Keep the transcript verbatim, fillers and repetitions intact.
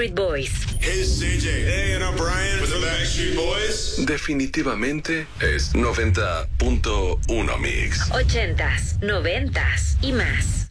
Backstreet Boys. Hey, C J. Hey, and I'm Brian with the Backstreet Boys. Definitivamente es noventa punto uno Mix. Ochentas, noventas y más.